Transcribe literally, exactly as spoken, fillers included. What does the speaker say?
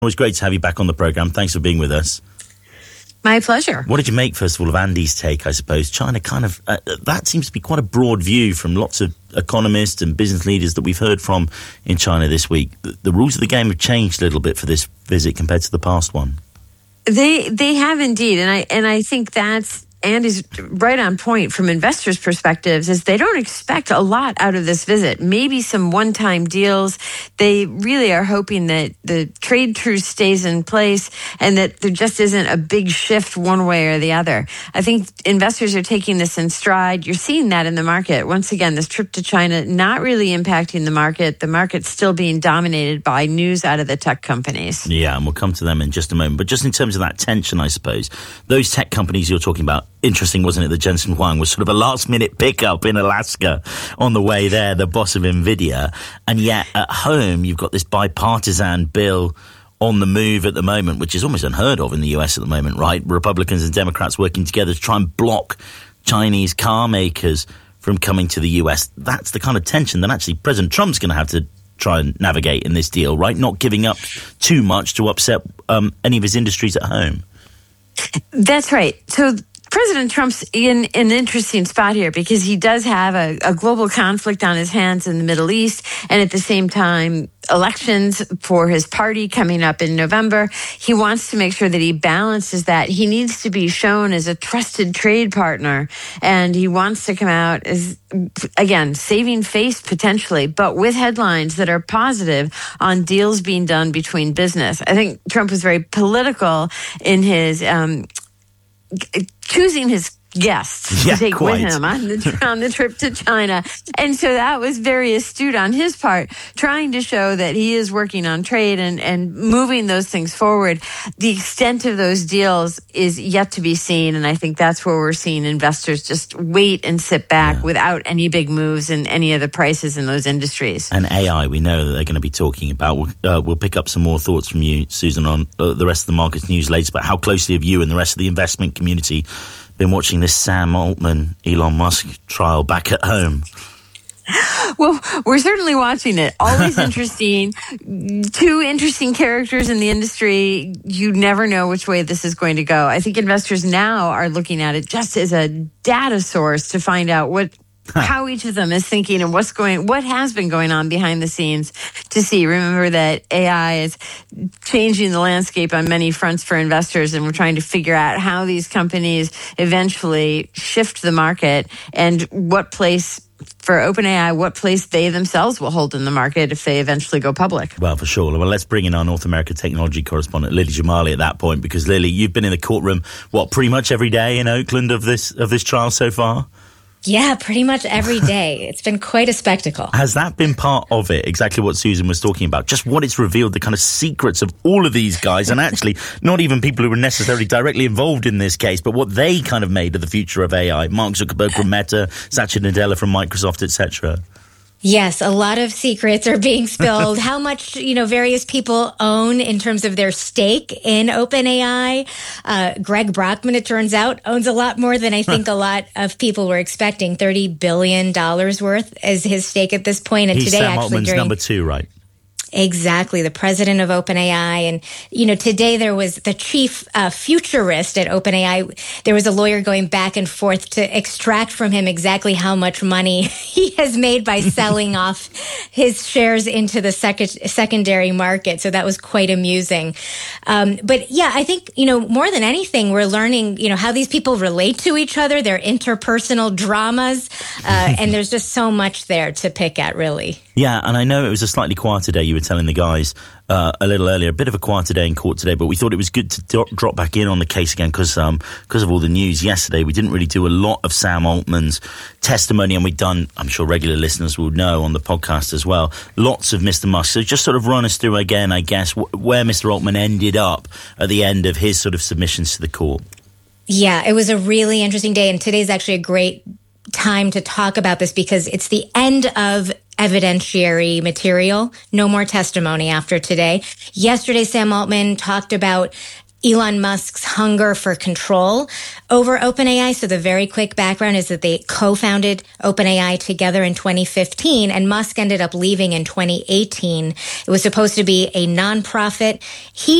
Always great to have you back on the programme. Thanks for being with us. My pleasure. What did you make, first of all, of Andy's take, I suppose? China kind of, uh, that seems to be quite a broad view from lots of economists and business leaders that we've heard from in China this week. The, the rules of the game have changed a little bit for this visit compared to the past one. They they have indeed, and I and I think that's Andy's right on point from investors' perspectives, is they don't expect a lot out of this visit. Maybe some one-time deals. They really are hoping that the trade truce stays in place and that there just isn't a big shift one way or the other. I think investors are taking this in stride. You're seeing that in the market. Once again, this trip to China not really impacting the market. The market's still being dominated by news out of the tech companies. Yeah, and we'll come to them in just a moment. But just in terms of that tension, I suppose, those tech companies you're talking about, interesting, wasn't it, that Jensen Huang was sort of a last-minute pickup in Alaska on the way there, the boss of NVIDIA. And yet, at home, you've got this bipartisan bill on the move at the moment, which is almost unheard of in the U S at the moment, right? Republicans and Democrats working together to try and block Chinese car makers from coming to the U S. That's the kind of tension that actually President Trump's going to have to try and navigate in this deal, right? Not giving up too much to upset um, any of his industries at home. That's right. So President Trump's in an interesting spot here because he does have a, a global conflict on his hands in the Middle East, and at the same time, elections for his party coming up in November. He wants to make sure that he balances that. He needs to be shown as a trusted trade partner, and he wants to come out as, again, saving face potentially, but with headlines that are positive on deals being done between business. I think Trump was very political in his um, choosing his guests yeah, to take quite. with him on the, on the trip to China. And so that was very astute on his part, trying to show that he is working on trade and, and moving those things forward. The extent of those deals is yet to be seen, and I think that's where we're seeing investors just wait and sit back yeah. without any big moves in any of the prices in those industries. And A I, we know that they're going to be talking about. We'll, uh, we'll pick up some more thoughts from you, Susan, on uh, the rest of the markets news later, but how closely have you and the rest of the investment community been watching this Sam Altman, Elon Musk trial back at home? Well, we're certainly watching it. Always interesting. Two interesting characters in the industry. You never know which way this is going to go. I think investors now are looking at it just as a data source to find out what Huh. how each of them is thinking and what's going, what has been going on behind the scenes to see. Remember that A I is changing the landscape on many fronts for investors, and we're trying to figure out how these companies eventually shift the market and what place for OpenAI, what place they themselves will hold in the market if they eventually go public. Well, for sure. Well, let's bring in our North America technology correspondent, Lily Jamali, at that point, because Lily, you've been in the courtroom, what, pretty much every day in Oakland of this of this trial so far? Yeah, pretty much every day. It's been quite a spectacle. Has that been part of it? Exactly what Susan was talking about. Just what it's revealed, the kind of secrets of all of these guys, and actually not even people who were necessarily directly involved in this case, but what they kind of made of the future of A I. Mark Zuckerberg from Meta, Satya Nadella from Microsoft, et cetera. Yes, a lot of secrets are being spilled. How much, you know, various people own in terms of their stake in OpenAI. Uh, Greg Brockman, it turns out, owns a lot more than I think a lot of people were expecting. thirty billion dollars worth is his stake at this point. And He's today, Sam actually, Altman's during, number two, right? Exactly, the president of OpenAI. And, you know, today there was the chief uh, futurist at OpenAI. There was a lawyer going back and forth to extract from him exactly how much money he has made by selling off his shares into the sec- secondary market. So that was quite amusing. Um, but yeah, I think, you know, more than anything, we're learning, you know, how these people relate to each other, their interpersonal dramas. Uh, and there's just so much there to pick at, really. Yeah, and I know it was a slightly quieter day. You were telling the guys uh, a little earlier, a bit of a quieter day in court today, but we thought it was good to do- drop back in on the case again because um, because of all the news yesterday. We didn't really do a lot of Sam Altman's testimony, and we've done, I'm sure regular listeners will know on the podcast as well, lots of Mister Musk. So just sort of run us through again, I guess, wh- where Mister Altman ended up at the end of his sort of submissions to the court. Yeah, it was a really interesting day, and today's actually a great time to talk about this because it's the end of evidentiary material. No more testimony after today. Yesterday, Sam Altman talked about Elon Musk's hunger for control over OpenAI. So the very quick background is that they co-founded OpenAI together in twenty fifteen, and Musk ended up leaving in twenty eighteen. It was supposed to be a nonprofit. He